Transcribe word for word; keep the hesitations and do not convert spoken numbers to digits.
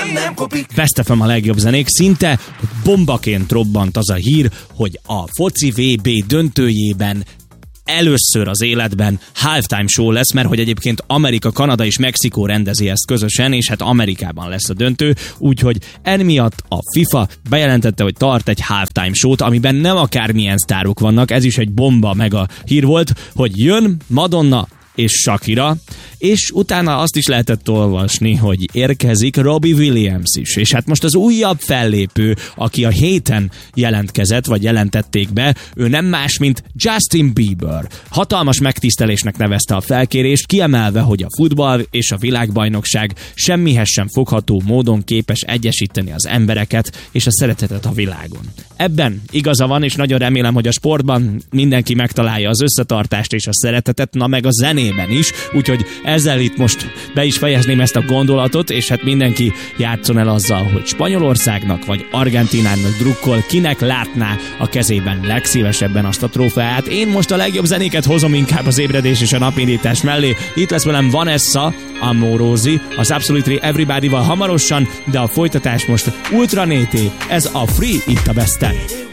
nem kopik. Best ef em a legjobb zenék, szinte bombaként robbant az a hír, hogy a foci vé bé döntőjében először az életben halftime show lesz, mert hogy egyébként Amerika, Kanada és Mexikó rendezi ezt közösen, és hát Amerikában lesz a döntő, úgyhogy emiatt a FIFA bejelentette, hogy tart egy halftime show-t, amiben nem akármilyen sztárok vannak, ez is egy bomba mega hír volt, hogy jön Madonna és Shakira, és utána azt is lehetett olvasni, hogy érkezik Robbie Williams is. És hát most az újabb fellépő, aki a héten jelentkezett, vagy jelentették be, ő nem más, mint Justin Bieber. Hatalmas megtisztelésnek nevezte a felkérést, kiemelve, hogy a futball és a világbajnokság semmihez sem fogható módon képes egyesíteni az embereket és a szeretetet a világon. Ebben igaza van, és nagyon remélem, hogy a sportban mindenki megtalálja az összetartást és a szeretetet, na meg a zenében is, úgyhogy ezzel itt most be is fejezném ezt a gondolatot, és hát mindenki játszon el azzal, hogy Spanyolországnak vagy Argentínának drukkol, kinek látná a kezében legszívesebben azt a trófeát. Én most a legjobb zenéket hozom inkább az ébredés és a napindítás mellé. Itt lesz velem Vanessa Amorosi, az Absolutely Everybody-val hamarosan, de a folytatás most Ultra Nété, ez a Free itt a Besten.